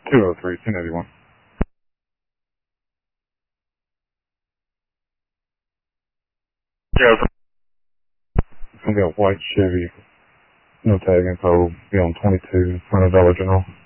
203, 1081. Yeah. It's going to be a white Chevy. No tag info. Be on 22, front of Dollar General.